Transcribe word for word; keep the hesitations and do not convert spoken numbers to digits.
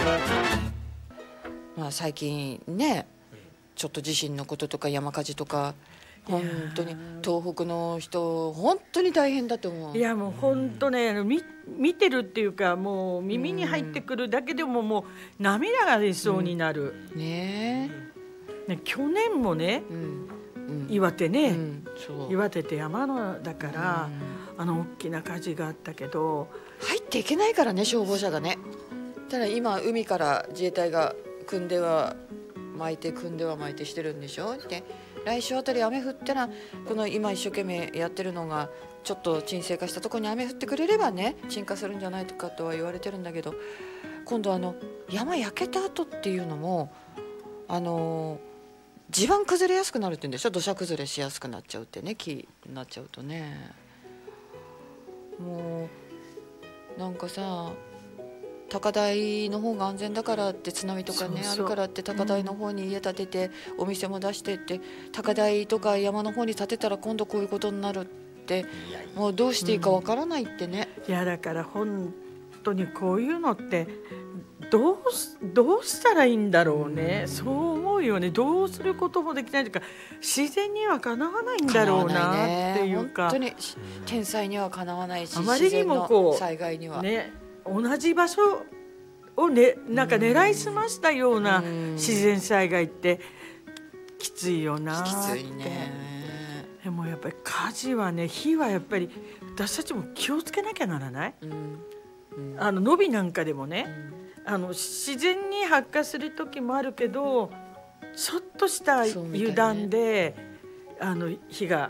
まあ最近ね、ちょっと地震のこととか山火事とか本当に東北の人本当に大変だと思う。 いやもう本当ね、見見てるっていうか、もう耳に入ってくるだけでももう涙が出そうになる、 うん、ねえ、ね、去年もね、うんうん、岩手ね、うん、岩手って山のだから、うん、あの大きな火事があったけど入っていけないからね、消防車がね。ただ今海から自衛隊が組んでは巻いて組んでは巻いてしてるんでしょ。で来週あたり雨降ったら、この今一生懸命やってるのがちょっと沈静化したところに雨降ってくれればね、鎮火するんじゃないかとは言われてるんだけど、今度あの山焼けた後っていうのもあの地盤崩れやすくなるって言うんでしょ。土砂崩れしやすくなっちゃうってね、木になっちゃうとね。もうなんかさ、高台の方が安全だからって津波とかね、そうそうあるからって高台の方に家建てて、うん、お店も出してって、高台とか山の方に建てたら今度こういうことになるって、もうどうしていいかわからないってね、 うん、いやだから本当にこういうのってどう、どうしたらいいんだろうね、うん、そう思うよね。どうすることもできないというか、自然にはかなわないんだろうなっていうか、 本当に天災にはかなわないし、 あまりにもこう災害にはね、同じ場所を、ね、なんか狙いすましたような自然災害ってきついよなって。 きついね。 でもやっぱり火事はね、火はやっぱり私たちも気をつけなきゃならない、うんうん、あの野火なんかでもね、うん、あの自然に発火する時もあるけど、ちょっとした油断で、ね、あの火が